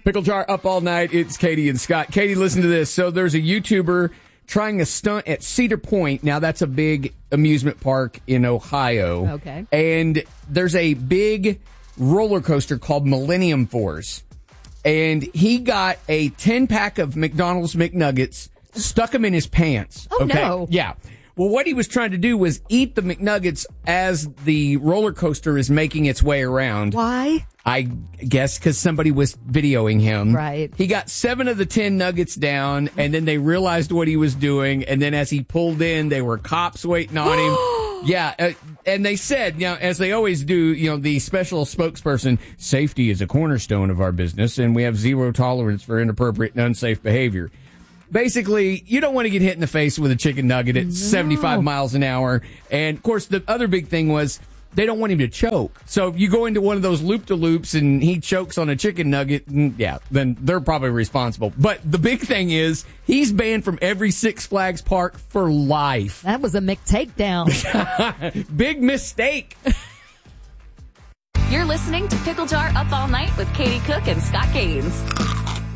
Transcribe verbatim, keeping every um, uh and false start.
Pickle Jar up all night. It's Katie and Scott. Katie, listen to this. So there's a YouTuber trying a stunt at Cedar Point. Now, that's a big amusement park in Ohio. Okay. And there's a big roller coaster called Millennium Force. And he got a ten-pack of McDonald's McNuggets, stuck them in his pants. Oh, okay? no. Yeah. Well, what he was trying to do was eat the McNuggets as the roller coaster is making its way around. Why? I guess because somebody was videoing him. Right. He got seven of the ten nuggets down, and then they realized what he was doing. And then as he pulled in, there were cops waiting on him. Yeah. Uh, and they said, you know, as they always do, you know, the special spokesperson, safety is a cornerstone of our business, and we have zero tolerance for inappropriate and unsafe behavior. Basically, you don't want to get hit in the face with a chicken nugget at no. seventy-five miles an hour. And, of course, the other big thing was they don't want him to choke. So if you go into one of those loop-de-loops and he chokes on a chicken nugget, yeah, then they're probably responsible. But the big thing is he's banned from every Six Flags park for life. That was a McTakedown. Big mistake. You're listening to Pickle Jar Up All Night with Katie Cook and Scott Gaines.